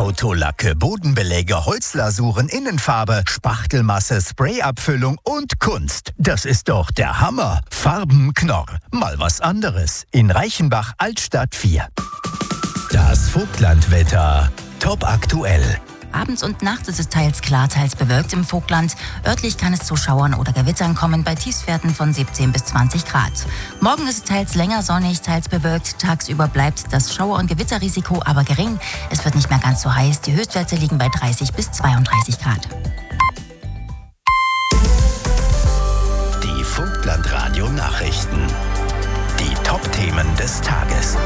Autolacke, Bodenbeläge, Holzlasuren, Innenfarbe, Spachtelmasse, Sprayabfüllung und Kunst. Das ist doch der Hammer. Farbenknorr. Mal was anderes. In Reichenbach, Altstadt 4. Das Vogtlandwetter. Top aktuell. Abends und nachts ist es teils klar, teils bewölkt im Vogtland. Örtlich kann es zu Schauern oder Gewittern kommen bei Tiefstwerten von 17 bis 20 Grad. Morgen ist es teils länger sonnig, teils bewölkt. Tagsüber bleibt das Schauer- und Gewitterrisiko aber gering. Es wird nicht mehr ganz so heiß. Die Höchstwerte liegen bei 30 bis 32 Grad. Die Vogtland-Radio-Nachrichten. Die Top-Themen des Tages.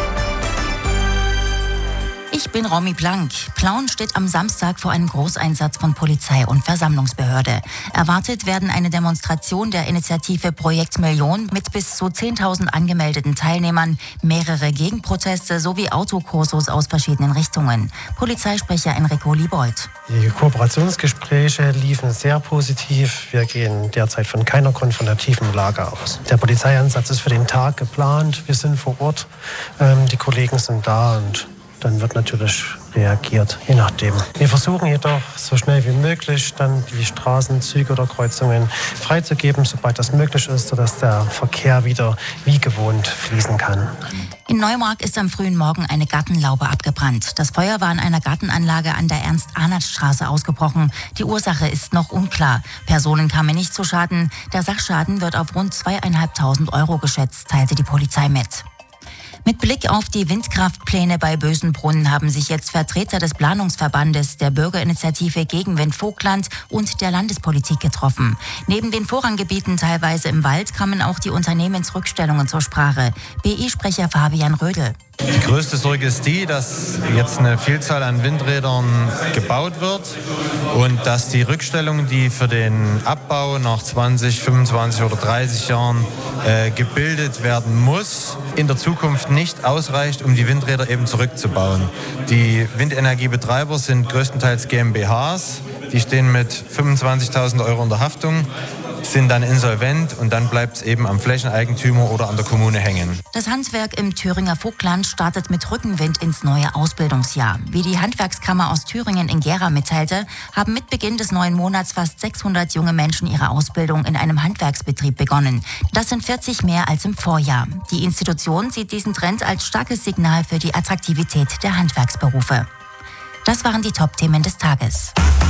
Ich bin Romy Blank. Plauen steht am Samstag vor einem Großeinsatz von Polizei und Versammlungsbehörde. Erwartet werden eine Demonstration der Initiative Projekt Million mit bis zu 10.000 angemeldeten Teilnehmern, mehrere Gegenproteste sowie Autokursus aus verschiedenen Richtungen. Polizeisprecher Enrico Liebold. Die Kooperationsgespräche liefen sehr positiv. Wir gehen derzeit von keiner konfrontativen Lage aus. Der Polizeieinsatz ist für den Tag geplant. Wir sind vor Ort. Die Kollegen sind da und dann wird natürlich reagiert, je nachdem. Wir versuchen jedoch so schnell wie möglich dann die Straßen, Züge oder Kreuzungen freizugeben, sobald das möglich ist, sodass der Verkehr wieder wie gewohnt fließen kann. In Neumark ist am frühen Morgen eine Gartenlaube abgebrannt. Das Feuer war in einer Gartenanlage an der Ernst-Arnert-Straße ausgebrochen. Die Ursache ist noch unklar. Personen kamen nicht zu Schaden. Der Sachschaden wird auf rund 2.500 € geschätzt, teilte die Polizei mit. Mit Blick auf die Windkraftpläne bei Bösenbrunn haben sich jetzt Vertreter des Planungsverbandes, der Bürgerinitiative Gegenwind Vogtland und der Landespolitik getroffen. Neben den Vorranggebieten teilweise im Wald kamen auch die Unternehmensrückstellungen zur Sprache. BI-Sprecher Fabian Rödel. Die größte Sorge ist die, dass jetzt eine Vielzahl an Windrädern gebaut wird und dass die Rückstellung, die für den Abbau nach 20, 25 oder 30 Jahren gebildet werden muss, in der Zukunft nicht ausreicht, um die Windräder eben zurückzubauen. Die Windenergiebetreiber sind größtenteils GmbHs, die stehen mit 25.000 € in der Haftung, sind dann insolvent und dann bleibt es eben am Flächeneigentümer oder an der Kommune hängen. Das Handwerk im Thüringer Vogtland startet mit Rückenwind ins neue Ausbildungsjahr. Wie die Handwerkskammer aus Thüringen in Gera mitteilte, haben mit Beginn des neuen Monats fast 600 junge Menschen ihre Ausbildung in einem Handwerksbetrieb begonnen. Das sind 40 mehr als im Vorjahr. Die Institution sieht diesen Trend als starkes Signal für die Attraktivität der Handwerksberufe. Das waren die Top-Themen des Tages.